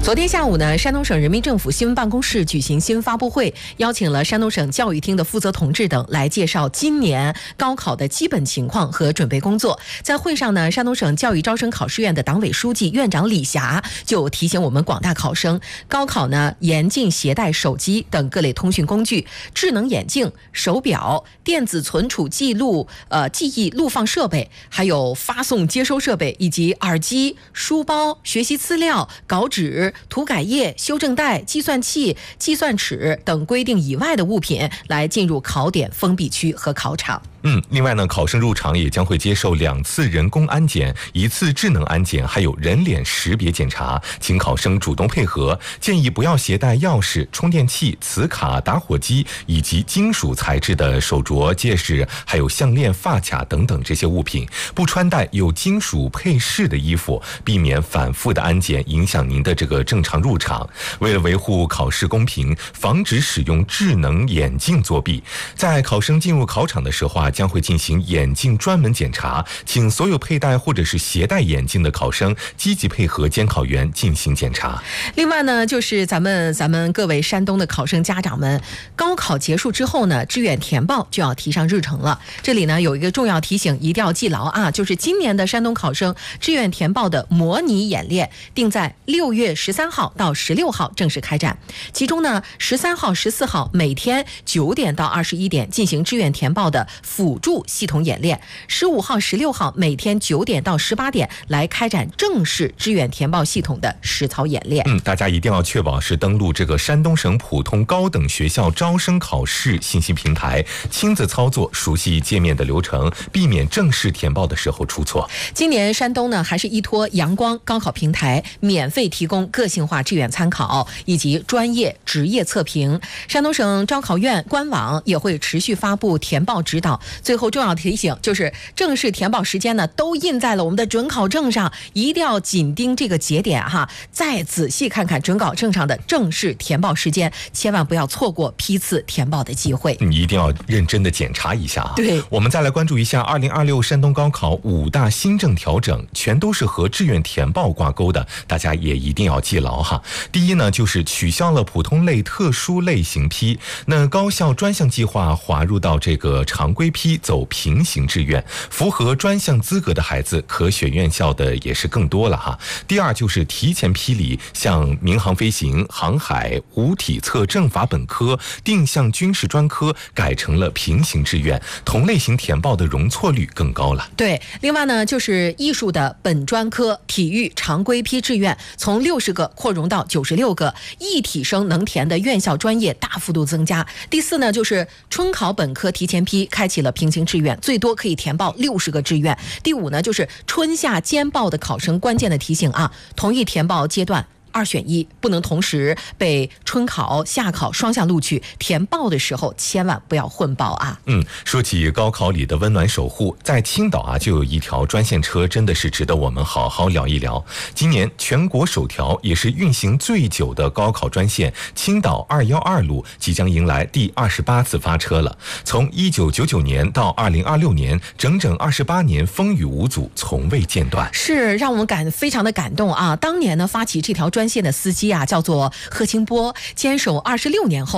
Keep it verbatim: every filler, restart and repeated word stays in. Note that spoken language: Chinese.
昨天下午呢，山东省人民政府新闻办公室举行新闻发布会，邀请了山东省教育厅的负责同志等来介绍今年高考的基本情况和准备工作。在会上呢，山东省教育招生考试院的党委书记、院长李霞就提醒我们广大考生，高考呢严禁携带手机等各类通讯工具、智能眼镜、手表、电子存储记录、呃记忆录放设备，还有发送接收设备以及耳机、书包、学习资料、稿纸、涂改液、修正带、计算器、计算尺等规定以外的物品来进入考点封闭区和考场。 嗯，另外呢，考生入场也将会接受两次人工安检、一次智能安检，还有人脸识别检查，请考生主动配合。建议不要携带钥匙、充电器、磁卡、打火机以及金属材质的手镯、戒指，还有项链、发卡等等这些物品。不穿戴有金属配饰的衣服，避免反复的安检影响您的这个正常入场。为了维护考试公平，防止使用智能眼镜作弊，在考生进入考场的时候啊，将会进行眼镜专门检查，请所有佩戴或者是携带眼镜的考生积极配合监考员进行检查。 另外呢，就是咱们咱们各位山东的考生家长们，高考结束之后呢，志愿填报就要提上日程了。这里呢有一个重要提醒，一定要记牢啊，就是今年的山东考生志愿填报的模拟演练定在六月十三号到十六号正式开展。其中呢，十三号、十四号每天九点到二十一点进行志愿填报的辅助系统演练，十五号、十六号每天九点到十八点来开展正式志愿填报系统的实操演练。 嗯，大家一定要确保是登录这个山东省普通高等学校招生考试信息平台，亲自操作，熟悉界面的流程，避免正式填报的时候出错。 今年山东呢，还是依托阳光高考平台，免费提供个性化志愿参考以及专业职业测评。山东省招考院官网也会持续发布填报指导。最后重要提醒就是，正式填报时间呢都印在了我们的准考证上，一定要紧盯这个节点哈，再仔细看看准考证上的正式填报时间，千万不要错过批次填报的机会。 你一定要认真的检查一下啊。 对， 我们再来关注一下二零二六山东高考五大新政调整，全都是和志愿填报挂钩的，大家也一定要记牢哈。第一呢，就是取消了普通类、特殊类型批，那高校专项计划划入到这个常规批，走平行志愿，符合专项资格的孩子可选院校的也是更多了哈。第二就是提前批里，像民航飞行、航海、无体测政法本科、定向军事专科改成了平行志愿，同类型填报的容错率更高了。 对，另外呢，就是艺术的本专科、体育常规批志愿从六十个扩容到九十六个，艺体生能填的院校专业大幅度增加。第四呢，就是春考本科提前批开启了平行志愿，最多可以填报六十个志愿。第五呢，就是春夏兼报的考生关键的提醒啊，同一填报阶段二选一，不能同时被春考、夏考双向录取。填报的时候千万不要混报啊！ 嗯，说起高考里的温暖守护，在青岛啊就有一条专线车，真的是值得我们好好聊一聊。今年全国首条也是运行最久的高考专线青岛二一二路即将迎来第二十八次发车了。从一九九九年到二零二六年，整整二十八年风雨无阻，从未间断， 是让我们感非常的感动啊！当年呢，发起这条专线的司机啊，叫做贺清波，坚守二十六年后。